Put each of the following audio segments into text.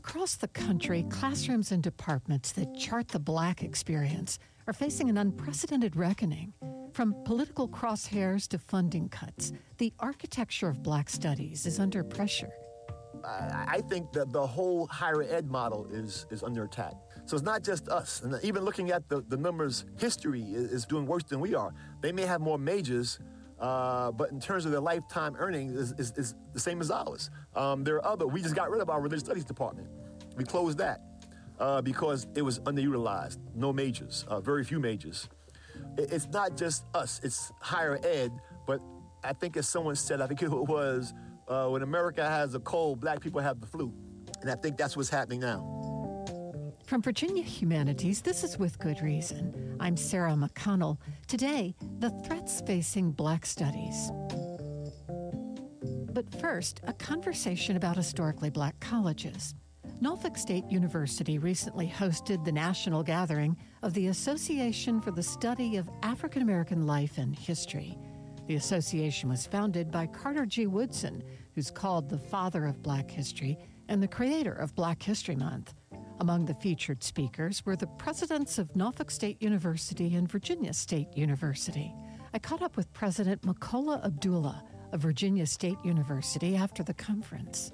Across the country, classrooms and departments that chart the Black experience are facing an unprecedented reckoning. From political crosshairs to funding cuts, the architecture of Black studies is under pressure. I think that the whole higher ed model is under attack. So it's not just us. And even looking at the numbers, history is doing worse than we are. They may have more majors, but in terms of their lifetime earnings is the same as ours. We just got rid of our religious studies department. We closed that because it was underutilized. No majors, very few majors. It's not just us, it's higher ed, but I think as someone said, I think it was, when America has a cold, Black people have the flu. And I think that's what's happening now. From Virginia Humanities, this is With Good Reason. I'm Sarah McConnell. Today, the threats facing Black studies. But first, a conversation about historically Black colleges. Norfolk State University recently hosted the national gathering of the Association for the Study of African American Life and History. The association was founded by Carter G. Woodson, who's called the father of Black history and the creator of Black History Month. Among the featured speakers were the presidents of Norfolk State University and Virginia State University. I caught up with President Makola Abdullah of Virginia State University after the conference.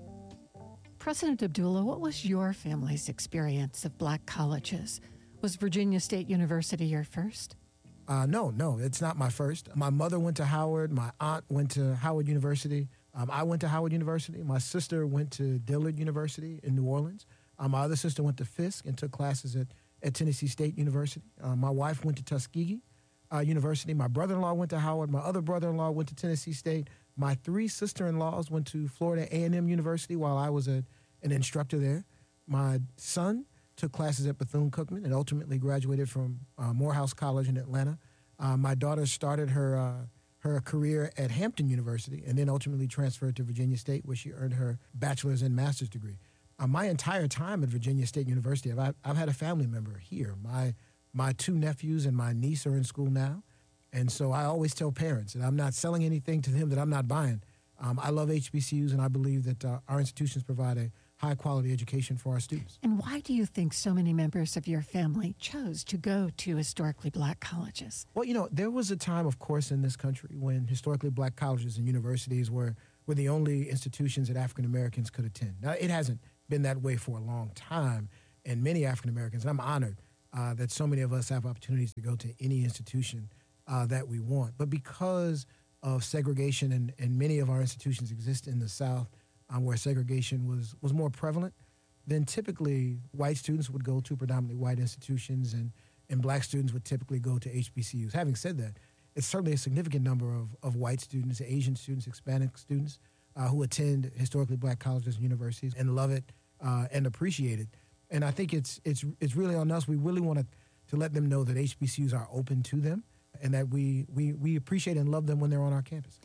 President Abdullah, what was your family's experience of Black colleges? Was Virginia State University your first? No, it's not my first. My mother went to Howard. My aunt went to Howard University. I went to Howard University. My sister went to Dillard University in New Orleans. My other sister went to Fisk and took classes at Tennessee State University. My wife went to Tuskegee University. My brother-in-law went to Howard. My other brother-in-law went to Tennessee State. My three sister-in-laws went to Florida A&M University while I was an instructor there. My son took classes at Bethune-Cookman and ultimately graduated from Morehouse College in Atlanta. My daughter started her career at Hampton University and then ultimately transferred to Virginia State, where she earned her bachelor's and master's degree. My entire time at Virginia State University, I've had a family member here. My two nephews and my niece are in school now, and so I always tell parents, and I'm not selling anything to them that I'm not buying. I love HBCUs, and I believe that our institutions provide a high-quality education for our students. And why do you think so many members of your family chose to go to historically Black colleges? Well, there was a time, of course, in this country when historically Black colleges and universities were the only institutions that African Americans could attend. Now, it hasn't been that way for a long time, and many African Americans, and I'm honored that so many of us have opportunities to go to any institution that we want. But because of segregation, and many of our institutions exist in the South, where segregation was more prevalent, then typically white students would go to predominantly white institutions and Black students would typically go to HBCUs. Having said that, it's certainly a significant number of white students, Asian students, Hispanic students who attend historically Black colleges and universities and love it and appreciate it. And I think it's really on us. We really want to let them know that HBCUs are open to them and that we appreciate and love them when they're on our campus.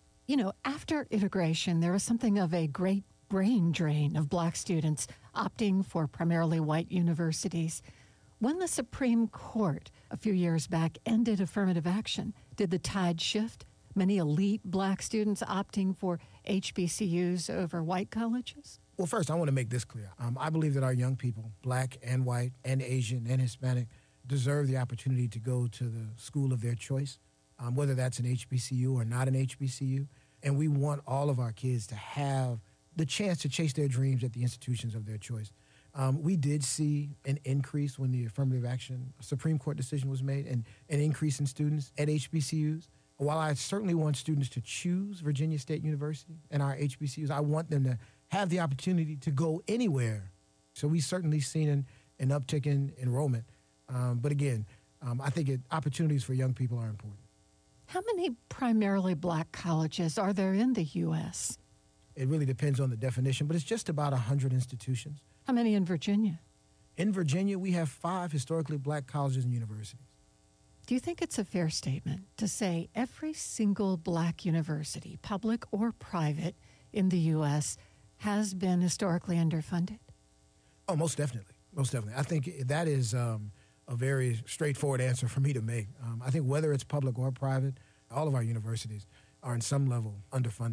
After integration, there was something of a great brain drain of Black students opting for primarily white universities. When the Supreme Court a few years back ended affirmative action, did the tide shift? Many elite Black students opting for HBCUs over white colleges? Well, first, I want to make this clear. I believe that our young people, Black and white and Asian and Hispanic, deserve the opportunity to go to the school of their choice, whether that's an HBCU or not an HBCU. And we want all of our kids to have the chance to chase their dreams at the institutions of their choice. We did see an increase when the affirmative action Supreme Court decision was made, and an increase in students at HBCUs. While I certainly want students to choose Virginia State University and our HBCUs, I want them to have the opportunity to go anywhere. So we've certainly seen an uptick in enrollment. But again, I think opportunities for young people are important. How many primarily Black colleges are there in the U.S.? It really depends on the definition, but it's just about 100 institutions. How many in Virginia? In Virginia, we have 5 historically Black colleges and universities. Do you think it's a fair statement to say every single Black university, public or private, in the U.S. has been historically underfunded? Oh, most definitely. Most definitely. I think that is a very straightforward answer for me to make. I think whether it's public or private, all of our universities are in some level underfunded.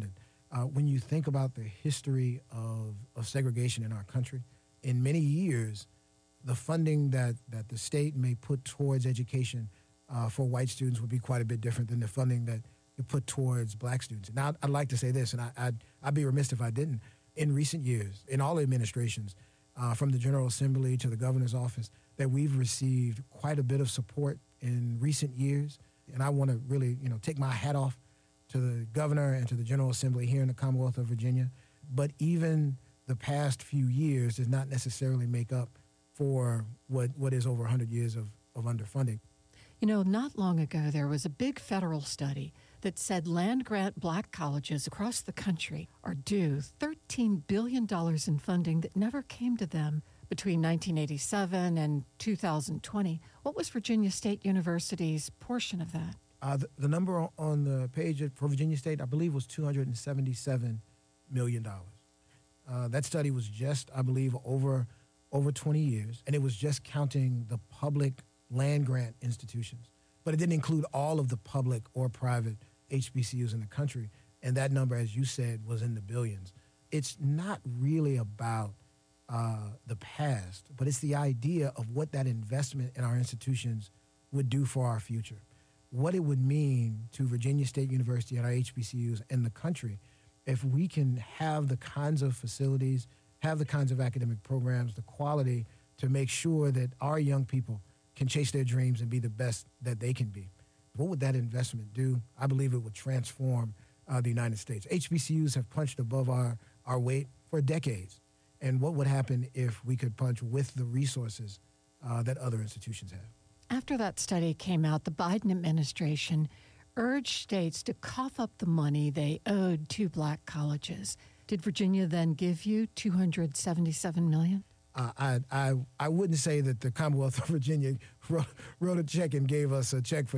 When you think about the history of segregation in our country, in many years, the funding that the state may put towards education for white students would be quite a bit different than the funding that you put towards black students. Now, I'd like to say this, and I'd be remiss if I didn't. In recent years, in all administrations, from the General Assembly to the governor's office, that we've received quite a bit of support in recent years. And I want to really, take my hat off to the governor and to the General Assembly here in the Commonwealth of Virginia. But even the past few years does not necessarily make up for what is over 100 years of underfunding. Not long ago, there was a big federal study that said land-grant black colleges across the country are due $13 billion in funding that never came to them between 1987 and 2020. What was Virginia State University's portion of that? The number on the page for Virginia State, I believe, was $277 million. That study was just, I believe, over 20 years, and it was just counting the public land-grant institutions. But it didn't include all of the public or private HBCUs in the country, and that number, as you said, was in the billions. It's not really about the past, but it's the idea of what that investment in our institutions would do for our future, what it would mean to Virginia State University and our HBCUs and the country if we can have the kinds of facilities, have the kinds of academic programs, the quality to make sure that our young people can chase their dreams and be the best that they can be. What would that investment do? I believe it would transform the United States. HBCUs have punched above our weight for decades. And what would happen if we could punch with the resources that other institutions have? After that study came out, the Biden administration urged states to cough up the money they owed to black colleges. Did Virginia then give you $277 million? I wouldn't say that the Commonwealth of Virginia wrote a check and gave us a check for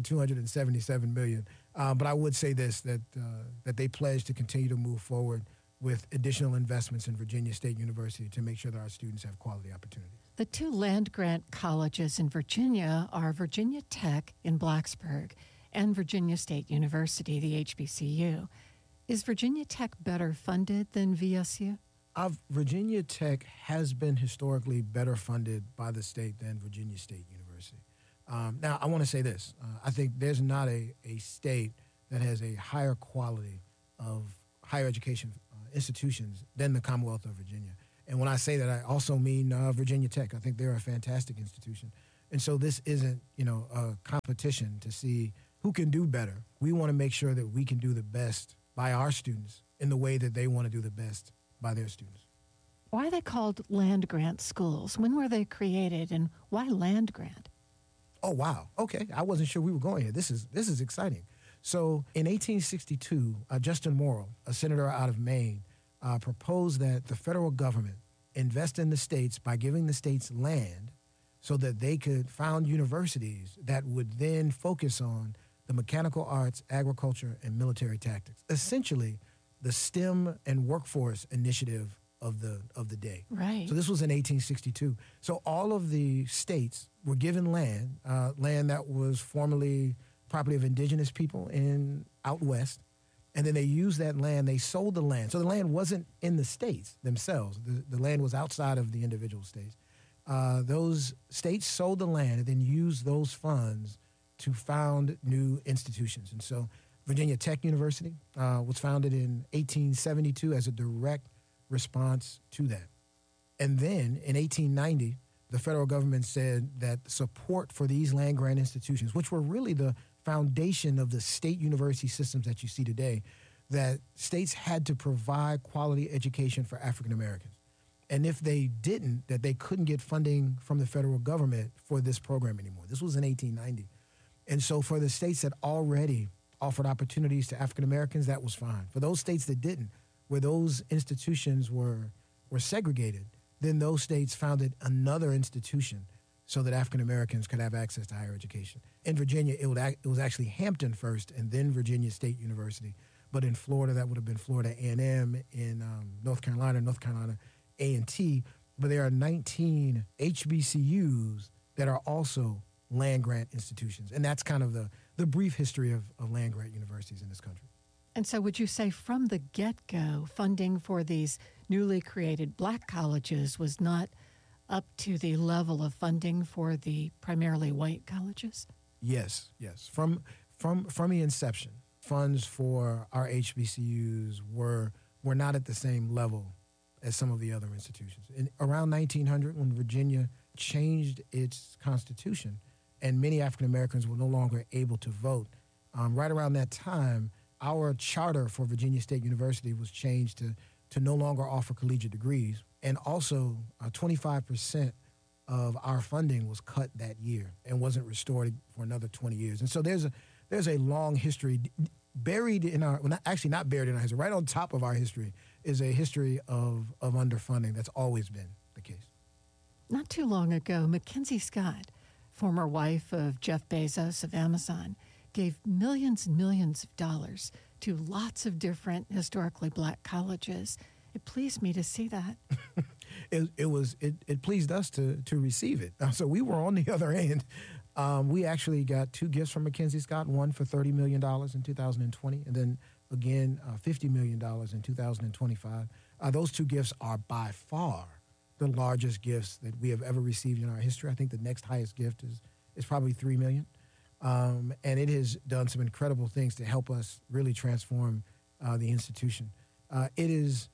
$277 million. But I would say this, that they pledged to continue to move forward with additional investments in Virginia State University to make sure that our students have quality opportunities. The two land-grant colleges in Virginia are Virginia Tech in Blacksburg and Virginia State University, the HBCU. Is Virginia Tech better funded than VSU? Virginia Tech has been historically better funded by the state than Virginia State University. Now, I want to say this. I think there's not a state that has a higher quality of higher education institutions than the Commonwealth of Virginia. And when I say that, I also mean Virginia Tech. I think they're a fantastic institution. And so this isn't, a competition to see who can do better. We want to make sure that we can do the best by our students in the way that they want to do the best by their students. Why are they called land-grant schools? When were they created, and why land-grant? Oh, wow. Okay. I wasn't sure we were going here. This is exciting. So in 1862, Justin Morrill, a senator out of Maine, proposed that the federal government invest in the states by giving the states land so that they could found universities that would then focus on the mechanical arts, agriculture, and military tactics. Essentially, the STEM and workforce initiative of the day. Right. So this was in 1862. So all of the states were given land that was formerly property of indigenous people out west, and then they used that land, they sold the land. So the land wasn't in the states themselves. The land was outside of the individual states. Those states sold the land and then used those funds to found new institutions. And so Virginia Tech University was founded in 1872 as a direct response to that. And then in 1890, the federal government said that support for these land-grant institutions, which were really the foundation of the state university systems that you see today, that states had to provide quality education for African Americans. And if they didn't, that they couldn't get funding from the federal government for this program anymore. This was in 1890. And so for the states that already offered opportunities to African Americans, that was fine. For those states that didn't, where those institutions were segregated, then those states founded another institution so that African Americans could have access to higher education. In Virginia, it was actually Hampton first and then Virginia State University. But in Florida, that would have been Florida A&M. In North Carolina A&T. But there are 19 HBCUs that are also land-grant institutions. And that's kind of the brief history of land-grant universities in this country. And so would you say from the get-go, funding for these newly created black colleges was not up to the level of funding for the primarily white colleges? Yes. From the inception, funds for our HBCUs were not at the same level as some of the other institutions. Around 1900, when Virginia changed its constitution and many African Americans were no longer able to vote, right around that time, our charter for Virginia State University was changed to no longer offer collegiate degrees. And also, 25% of our funding was cut that year and wasn't restored for another 20 years. And so there's a long history buried in our, well, actually not buried in our history, right on top of our history is a history of underfunding that's always been the case. Not too long ago, Mackenzie Scott, former wife of Jeff Bezos of Amazon, gave millions and millions of dollars to lots of different historically black colleges. It pleased me to see that. It pleased us to receive it. So we were on the other end. We actually got 2 gifts from Mackenzie Scott, one for $30 million in 2020, and then again $50 million in 2025. Those 2 gifts are by far the largest gifts that we have ever received in our history. I think the next highest gift is probably $3 million. And it has done some incredible things to help us really transform the institution. It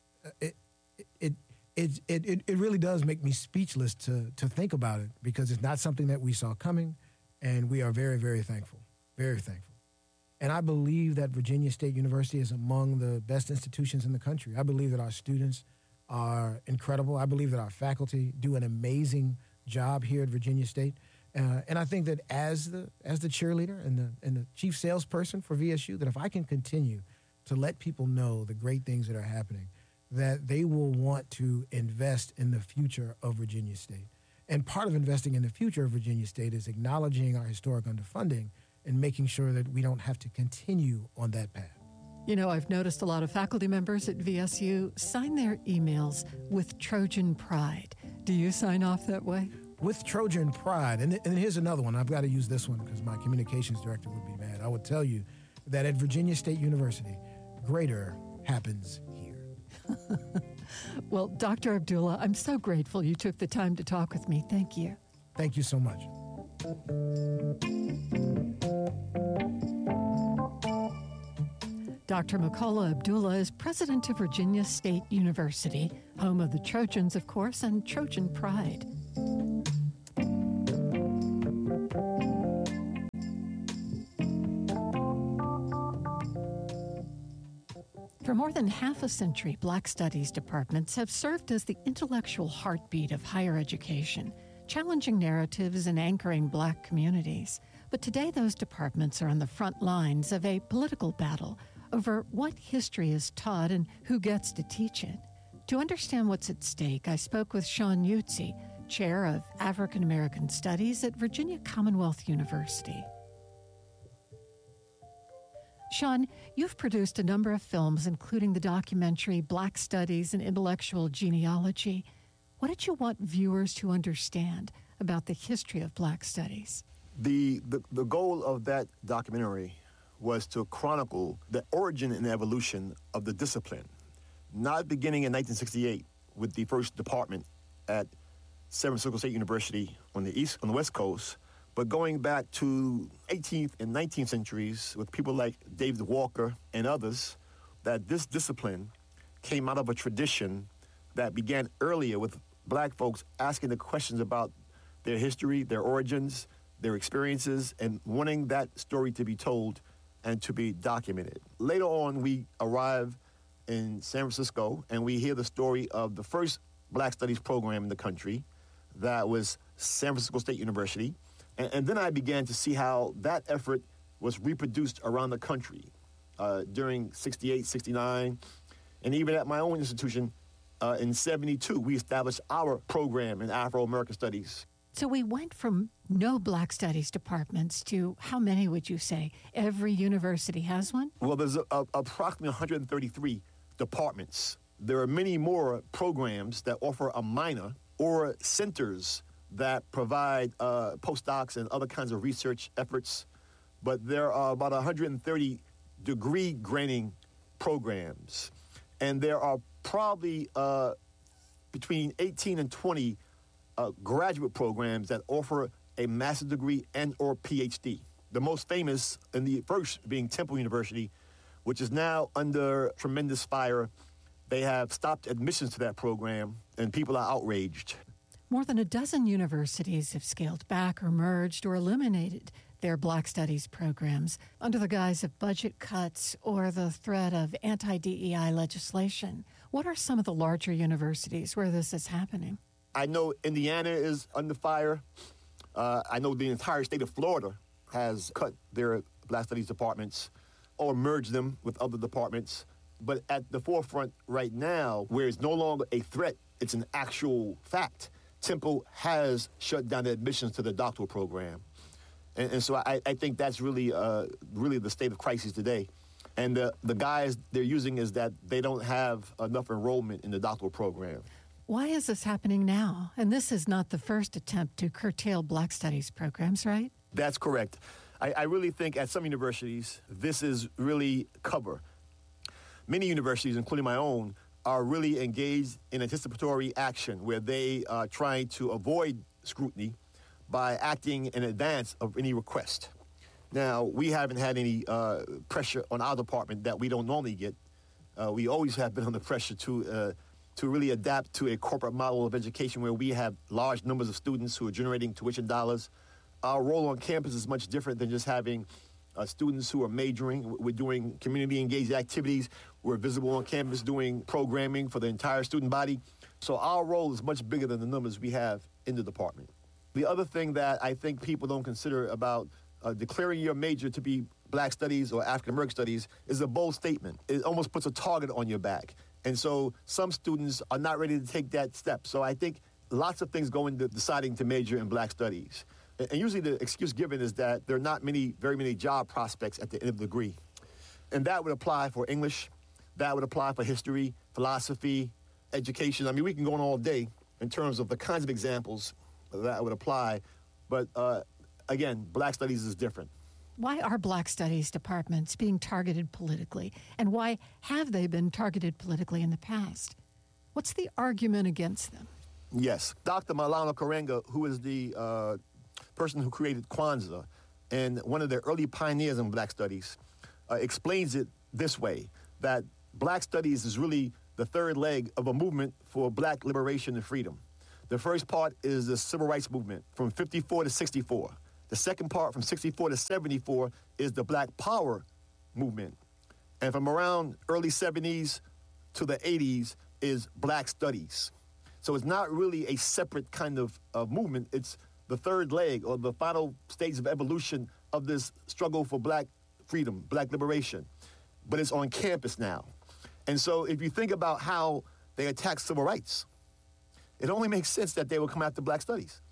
really does make me speechless to think about it because it's not something that we saw coming, and we are very, very thankful, very thankful. And I believe that Virginia State University is among the best institutions in the country. I believe that our students are incredible. I believe that our faculty do an amazing job here at Virginia State. And I think that as the cheerleader and the chief salesperson for VSU, that if I can continue to let people know the great things that are happening, that they will want to invest in the future of Virginia State. And part of investing in the future of Virginia State is acknowledging our historic underfunding and making sure that we don't have to continue on that path. You know, I've noticed a lot of faculty members at VSU sign their emails with Trojan Pride. Do you sign off that way? With Trojan Pride, and here's another one. I've got to use this one because my communications director would be mad. I would tell you that at Virginia State University, greater happens here. Well, Dr. Abdullah, I'm so grateful you took the time to talk with me. Thank you. Thank you so much. Dr. Makola Abdullah is president of Virginia State University, home of the Trojans, of course, and Trojan Pride. For more than half a century, Black Studies departments have served as the intellectual heartbeat of higher education, challenging narratives and anchoring Black communities. But today, those departments are on the front lines of a political battle over what history is taught and who gets to teach it. To understand what's at stake, I spoke with Sean Utze, Chair of African American Studies at Virginia Commonwealth University. Sean, you've produced a number of films, including the documentary Black Studies and Intellectual Genealogy. What did you want viewers to understand about the history of Black Studies? The goal of that documentary was to chronicle the origin and evolution of the discipline, not beginning in 1968 with the first department at San Francisco State University on the West Coast, but going back to 18th and 19th centuries with people like David Walker and others, that this discipline came out of a tradition that began earlier with Black folks asking the questions about their history, their origins, their experiences, and wanting that story to be told and to be documented. Later on, we arrive in San Francisco and we hear the story of the first Black Studies program in the country. That was San Francisco State University. And then I began to see how that effort was reproduced around the country during 68, 69, and even at my own institution in 72, we established our program in Afro-American Studies. So we went from no Black Studies departments to how many would you say? Every university has one? Well, there's approximately 133 departments. There are many more programs that offer a minor or centers that provide postdocs and other kinds of research efforts. But there are about 130 degree granting programs. And there are probably between 18 and 20 graduate programs that offer a master's degree and or PhD. The most famous and the first being Temple University, which is now under tremendous fire. They have stopped admissions to that program, and people are outraged. More than a dozen universities have scaled back or merged or eliminated their Black Studies programs under the guise of budget cuts or the threat of anti-DEI legislation. What are some of the larger universities where this is happening? I know Indiana is under fire. I know the entire state of Florida has cut their Black Studies departments or merged them with other departments. But at the forefront right now, where it's no longer a threat, it's an actual fact, Temple has shut down the admissions to the doctoral program. And so I think that's really the state of crisis today. And the guise they're using is that they don't have enough enrollment in the doctoral program. Why is this happening now? And this is not the first attempt to curtail Black Studies programs, right? That's correct. I really think at some universities, this is really cover. Many universities, including my own, are really engaged in anticipatory action where they are trying to avoid scrutiny by acting in advance of any request. Now, we haven't had any pressure on our department that we don't normally get. We always have been under pressure to really adapt to a corporate model of education where we have large numbers of students who are generating tuition dollars. Our role on campus is much different than just having students who are majoring. We're doing community-engaged activities. We're visible on campus doing programming for the entire student body. So our role is much bigger than the numbers we have in the department. The other thing that I think people don't consider about declaring your major to be Black Studies or African American Studies is a bold statement. It almost puts a target on your back. And so some students are not ready to take that step. So I think lots of things go into deciding to major in Black Studies. And usually the excuse given is that there are not very many job prospects at the end of the degree. And that would apply for English. That would apply for history, philosophy, education. I mean, we can go on all day in terms of the kinds of examples that would apply. But again, Black Studies is different. Why are Black Studies departments being targeted politically? And why have they been targeted politically in the past? What's the argument against them? Yes. Dr. Maulana Karenga, who is the person who created Kwanzaa and one of the early pioneers in Black Studies, explains it this way, that Black Studies is really the third leg of a movement for Black liberation and freedom. The first part is the civil rights movement from 54 to 64. The second part from 64 to 74 is the Black Power movement. And from around early 70s to the 80s is Black Studies. So it's not really a separate kind of movement. It's the third leg or the final stage of evolution of this struggle for Black freedom, Black liberation. But it's on campus now. And so if you think about how they attack civil rights, it only makes sense that they will come after Black Studies.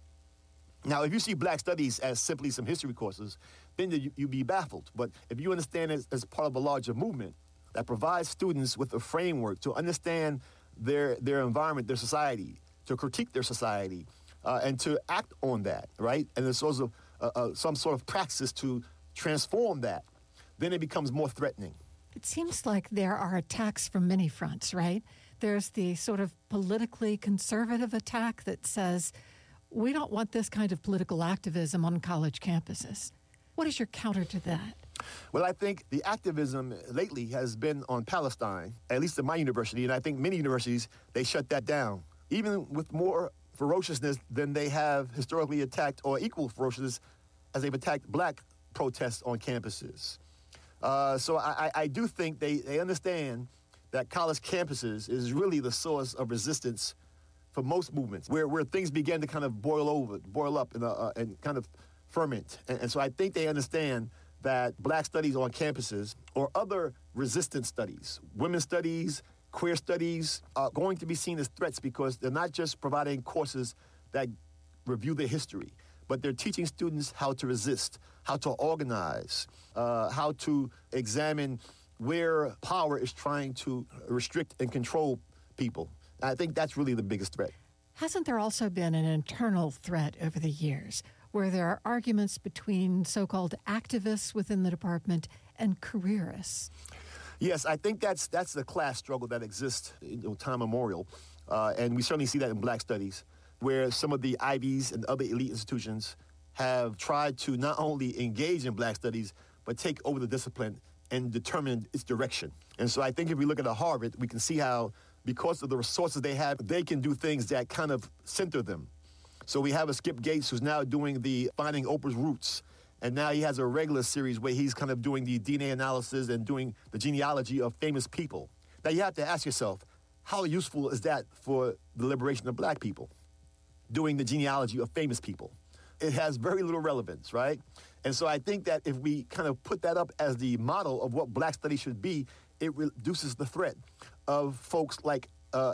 Now, if you see Black Studies as simply some history courses, then you'd be baffled. But if you understand it as part of a larger movement that provides students with a framework to understand their environment, their society, to critique their society, and to act on that, right? And there's also some sort of praxis to transform that, then it becomes more threatening. It seems like there are attacks from many fronts, right? There's the sort of politically conservative attack that says, we don't want this kind of political activism on college campuses. What is your counter to that? Well, I think the activism lately has been on Palestine, at least at my university, and I think many universities, they shut that down, even with more ferociousness than they have historically attacked, or equal ferociousness as they've attacked Black protests on campuses. So I do think they understand that college campuses is really the source of resistance for most movements, where things begin to kind of boil up and kind of ferment. And so I think they understand that Black studies on campuses or other resistance studies, women's studies, queer studies, are going to be seen as threats because they're not just providing courses that review their history, but they're teaching students how to resist, how to organize, how to examine where power is trying to restrict and control people. I think that's really the biggest threat. Hasn't there also been an internal threat over the years, where where there are arguments between so-called activists within the department and careerists. Yes, I think that's the class struggle that exists time immemorial, and we certainly see that in Black Studies, where some of the Ivies and other elite institutions have tried to not only engage in Black Studies, but take over the discipline and determine its direction. And so I think if we look at Harvard, we can see how, because of the resources they have, they can do things that kind of center them. So we have a Skip Gates who's now doing the Finding Oprah's Roots, and now he has a regular series where he's kind of doing the DNA analysis and doing the genealogy of famous people. Now you have to ask yourself, how useful is that for the liberation of Black people, doing the genealogy of famous people? It has very little relevance, right? And so I think that if we kind of put that up as the model of what Black studies should be, it reduces the threat of folks like,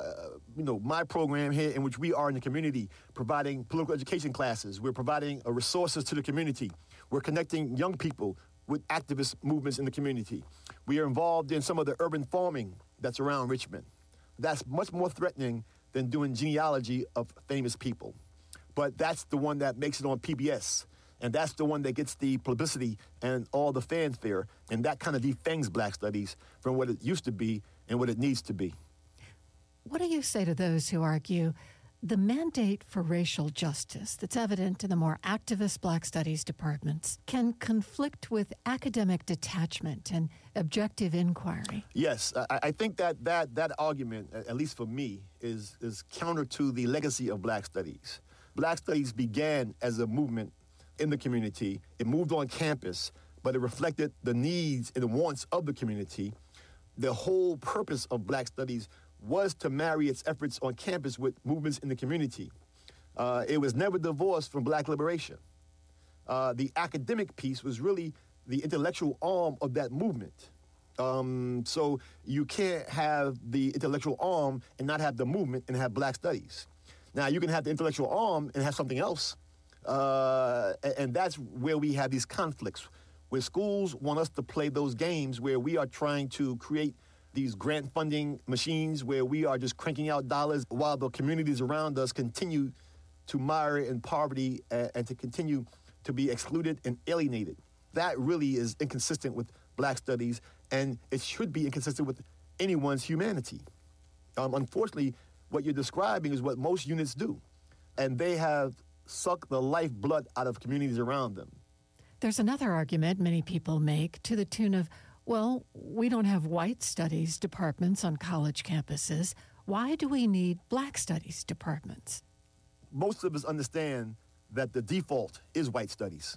my program here, in which we are in the community, providing political education classes. We're providing resources to the community. We're connecting young people with activist movements in the community. We are involved in some of the urban farming that's around Richmond. That's much more threatening than doing genealogy of famous people. But that's the one that makes it on PBS. And that's the one that gets the publicity and all the fanfare. And that kind of defangs Black studies from what it used to be and what it needs to be. What do you say to those who argue the mandate for racial justice that's evident in the more activist Black studies departments can conflict with academic detachment and objective inquiry? Yes, I think that argument, at least for me, is counter to the legacy of Black studies. Black studies began as a movement in the community. It moved on campus, but it reflected the needs and the wants of the community. The whole purpose of Black studies was to marry its efforts on campus with movements in the community. It was never divorced from Black liberation. The academic piece was really the intellectual arm of that movement. So you can't have the intellectual arm and not have the movement and have Black studies. Now, you can have the intellectual arm and have something else. And that's where we have these conflicts, where schools want us to play those games where we are trying to create these grant funding machines where we are just cranking out dollars while the communities around us continue to mire in poverty and to continue to be excluded and alienated. That really is inconsistent with Black studies, and it should be inconsistent with anyone's humanity. Unfortunately, what you're describing is what most units do, and they have sucked the lifeblood out of communities around them. There's another argument many people make to the tune of, well, we don't have white studies departments on college campuses. Why do we need Black studies departments? Most of us understand that the default is white studies.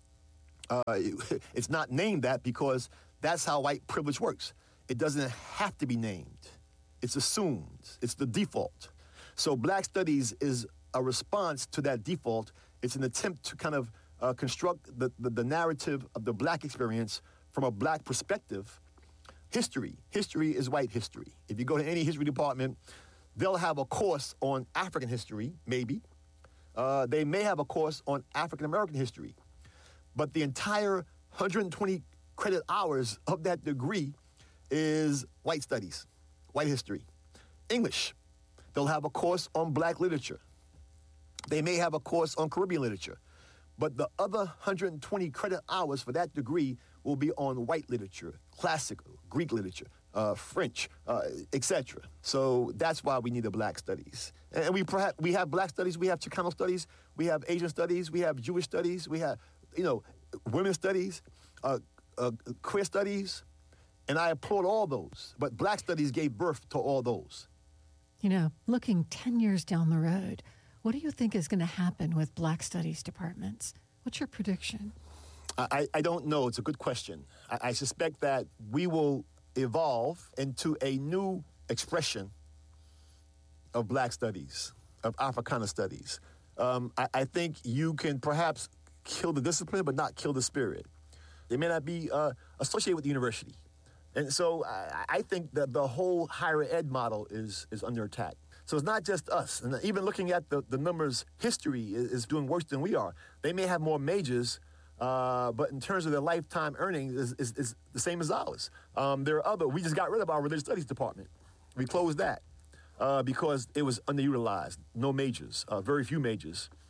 It's not named that because that's how white privilege works. It doesn't have to be named. It's assumed. It's the default. So Black studies is a response to that default. It's an attempt to kind of construct the narrative of the Black experience from a Black perspective. History is white history. If you go to any history department, they'll have a course on African history, maybe. They may have a course on African American history. But the entire 120 credit hours of that degree is white studies, white history. English, they'll have a course on Black literature. They may have a course on Caribbean literature. But the other 120 credit hours for that degree will be on white literature, classical, Greek literature, French, etc. So that's why we need the Black studies. And we have Black studies, we have Chicano studies, we have Asian studies, we have Jewish studies, we have, women's studies, queer studies, and I applaud all those. But Black studies gave birth to all those. Looking 10 years down the road, what do you think is going to happen with Black studies departments? What's your prediction? I don't know. It's a good question. I suspect that we will evolve into a new expression of Black studies, of Africana studies. I think you can perhaps kill the discipline, but not kill the spirit. They may not be associated with the university. And so I think that the whole higher ed model is under attack. So it's not just us. And even looking at the numbers, history is doing worse than we are. They may have more majors, but in terms of their lifetime earnings, is the same as ours. We just got rid of our religious studies department. We closed that because it was underutilized. No majors, very few majors.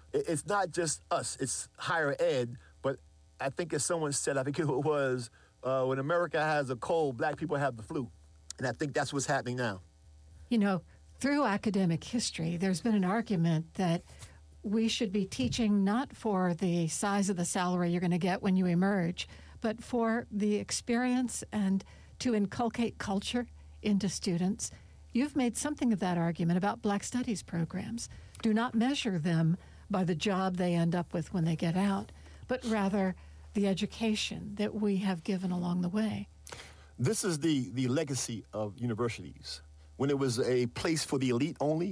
it's not just us, it's higher ed, but I think as someone said, I think it was, when America has a cold, black people have the flu. And I think that's what's happening now. You know, through academic history, there's been an argument that we should be teaching not for the size of the salary you're going to get when you emerge, but for the experience and to inculcate culture into students. You've made something of that argument about Black Studies programs. Do not measure them by the job they end up with when they get out, but rather the education that we have given along the way. This is the legacy of universities. When it was a place for the elite only,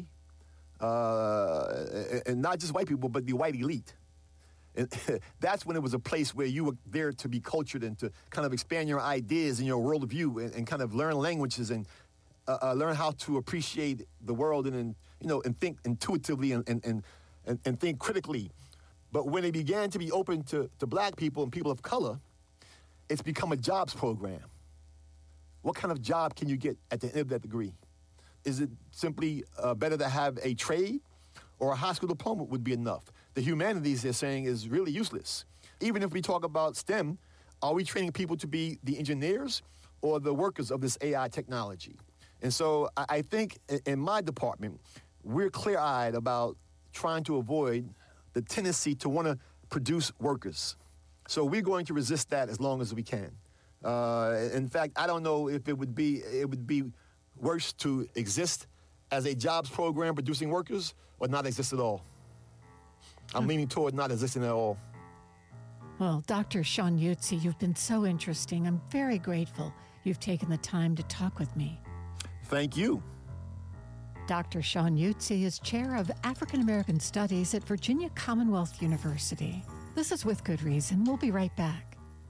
and not just white people, but the white elite. And that's when it was a place where you were there to be cultured and to kind of expand your ideas and your worldview and kind of learn languages and learn how to appreciate the world and think intuitively and think critically. But when it began to be open to black people and people of color, it's become a jobs program. What kind of job can you get at the end of that degree? Is it simply better to have a trade, or a high school diploma would be enough? The humanities, they're saying, is really useless. Even if we talk about STEM, are we training people to be the engineers or the workers of this AI technology? And so I think in my department, we're clear-eyed about trying to avoid the tendency to want to produce workers. So we're going to resist that as long as we can. In fact, I don't know if it would be worse to exist as a jobs program producing workers or not exist at all. I'm leaning toward not existing at all. Well, Dr. Sean Utze, you've been so interesting. I'm very grateful you've taken the time to talk with me. Thank you. Dr. Sean Utze is chair of African American Studies at Virginia Commonwealth University. This is With Good Reason. We'll be right back.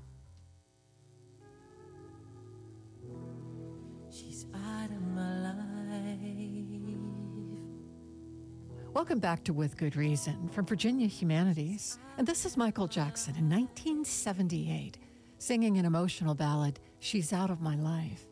Welcome back to With Good Reason from Virginia Humanities. And this is Michael Jackson in 1978, singing an emotional ballad, She's Out of My Life.